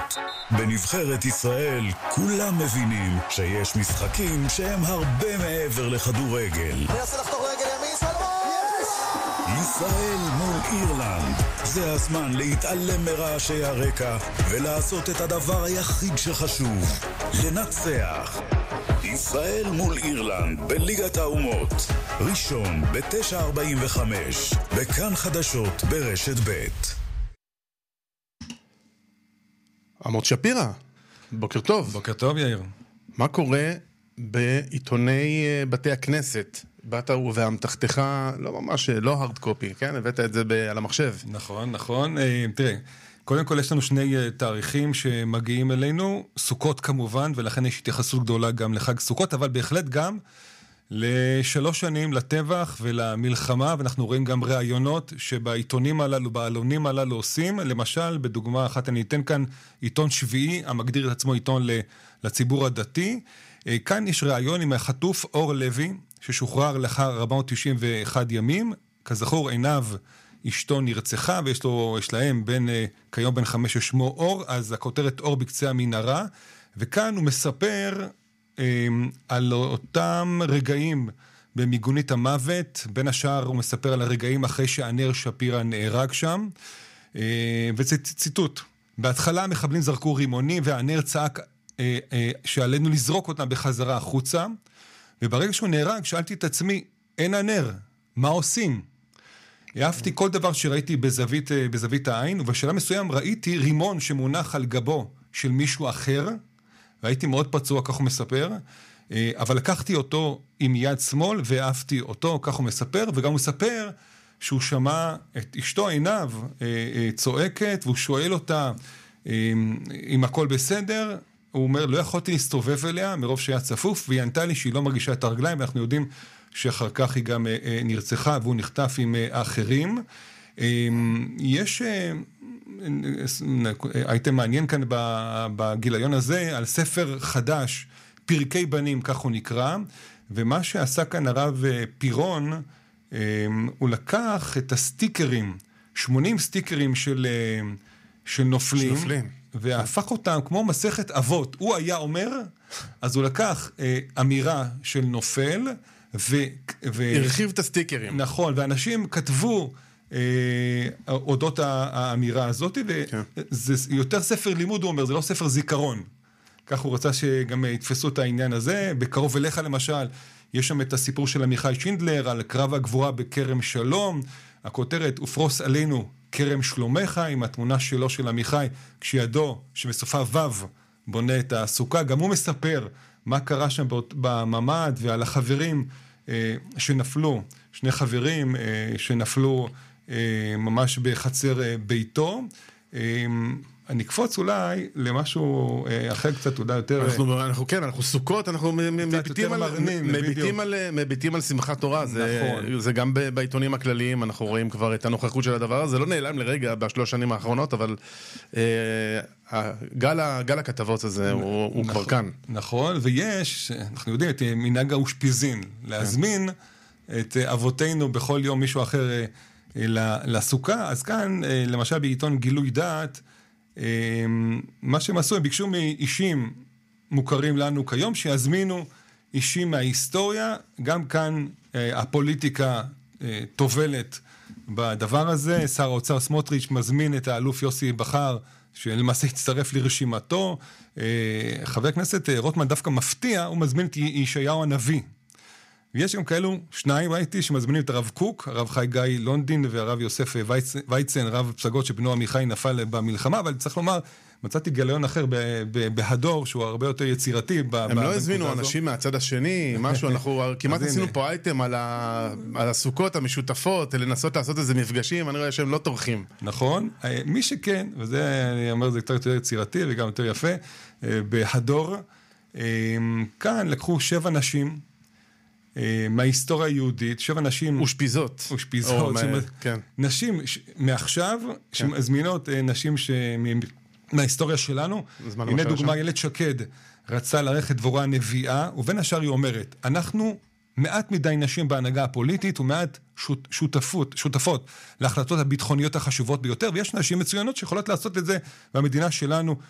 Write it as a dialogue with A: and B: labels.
A: ספורט. בנבחרת ישראל כולם מבינים שיש משחקים שהם הרבה מעבר לכדורגל. ישראל מול אירלנד. זה הזמן להתעלם מרעשי הרקע ולעשות את הדבר היחיד שחשוב, לנצח. ישראל מול אירלנד בליגת האומות. ראשון ב-9:45 בכאן חדשות ברשת ב'.
B: עמוד שפירא, בוקר טוב.
C: בוקר טוב יאיר.
B: מה קורה בעיתוני בתי הכנסת? באת והמתחתך לא ממש, לא הרד קופי, כן? הבאת את זה על המחשב.
C: נכון. תראה, קודם כל יש לנו שני תאריכים שמגיעים אלינו, סוכות כמובן, ולכן יש התייחסות גדולה גם לחג סוכות, אבל בהחלט גם ל3 שנים לטבח ולמלחמה, ואנחנו רואים גם ראיונות שבעיתונים הללו, בעלונים הללו עושים, למשל, בדוגמה אחת אני אתן כאן עיתון שביעי, המגדיר את עצמו עיתון לציבור הדתי, כאן יש ראיון עם החטוף אור לוי, ששוחרר לאחר 491 ימים, כזכור עיניו אשתו נרצחה, ויש להם כיום בן 5 ששמו אור, אז הכותרת אור בקצה המנהרה, וכאן הוא מספר על אותם רגעים במיגונית המוות, בין השאר הוא מספר על הרגעים אחרי שענר שפירא נהרג שם, וזה ציטוט, בהתחלה המחבלים זרקו רימונים, והענר צעק שעלינו לזרוק אותם בחזרה החוצה, וברגע שהוא נהרג שאלתי את עצמי, אין ענר, מה עושים? העפתי כל דבר שראיתי בזווית העין, ובשלב מסוים ראיתי רימון שמונח על גבו של מישהו אחר, והייתי מאוד פצוע, כך הוא מספר, אבל לקחתי אותו עם יד שמאל והעפתי אותו, כך הוא מספר, וגם הוא מספר שהוא שמע את אשתו עיניו צועקת, והוא שואל אותה אם הכל בסדר, הוא אומר, לא יכולתי להסתובב אליה מרוב שהיה צפוף, והיא ענתה לי שהיא לא מרגישה את הרגליים, ואנחנו יודעים שאחר כך היא גם נרצחה, והוא נחטף עם האחרים. יש הייתם מעניין כאן בגיליון הזה, על ספר חדש, פרקי בנים, כך הוא נקרא, ומה שעשה כאן הרב פירון, הוא לקח את הסטיקרים, 80 סטיקרים של נופלים, והפך אותם כמו מסכת אבות. הוא היה אומר, אז הוא לקח אמירה של נופל,
B: הרחיב את הסטיקרים.
C: נכון, ואנשים כתבו אודות האמירה הזאת, וזה יותר ספר לימוד, הוא אומר, זה לא ספר זיכרון. כך הוא רצה שגם יתפסו את העניין הזה. בקרוב אליך למשל, יש שם את הסיפור של עמיחי שינדלר, על קרב הגבורה בכרם שלום, הכותרת, ופרוס עלינו כרם שלומך, עם התמונה שלו של עמיחי, כשידו שבסופה ו' בונה את הסוכה, גם הוא מספר מה קרה שם בממד, ועל החברים שנפלו, 2 חברים שנפלו ממש בחצר ביתו. אני קפוץ אולי למשהו אחר קצת, אולי יותר...
B: אנחנו סוכות, אנחנו מביטים על שמחת תורה, זה גם בעיתונים הכלליים, אנחנו רואים כבר את הנוכחות של הדבר הזה, זה לא נעלם לרגע ב3 שנים האחרונות, אבל גל הכתבות הזה הוא כבר כאן.
C: נכון, ויש, אנחנו יודעים, את מנהג האושפיזין, להזמין את אבותינו בכל יום מישהו אחר לסוכה, אז כאן, למשל בעיתון גילוי דעת, מה שהם עשו, הם ביקשו מאישים מוכרים לנו כיום, שיזמינו אישים מההיסטוריה, גם כאן הפוליטיקה תובלת בדבר הזה, שר האוצר סמוטריץ' מזמין את האלוף יוסי בחר, שלמעשה הצטרף לרשימתו, חבר הכנסת רוטמן דווקא מפתיע, הוא מזמין את ישעיהו הנביא, ויש גם כאלו 2 ראיתי שמזמינים את הרב קוק, הרב חי גיא לונדין והרב יוסף וייצן, רב פסגות שבנו עמיחי נפל במלחמה, אבל צריך לומר, מצאתי גיליון אחר בהדור, שהוא הרבה יותר יצירתי.
B: הם לא הזמינו אנשים מהצד השני, משהו, אנחנו כמעט עשינו פה אייטם על הסוכות המשותפות, לנסות לעשות איזה מפגשים, אני רואה שהם לא טורחים.
C: נכון, מי שכן, וזה, אני אומר, זה קצת יותר יצירתי וגם יותר יפה, בהדור, כאן לקחו 7 נשים, מההיסטוריה היהודית, 7 נשים...
B: אושפיזות.
C: נשים מעכשיו, שמזמינות נשים מההיסטוריה שלנו. הנה דוגמה, ילד שקד רצה ללכת דבורה הנביאה, ובין השאר היא אומרת, אנחנו מעט מדי נשים בהנהגה הפוליטית, ומעט שותפות להחלטות הביטחוניות החשובות ביותר, ויש נשים מצוינות שיכולות לעשות את זה, והמדינה שלנו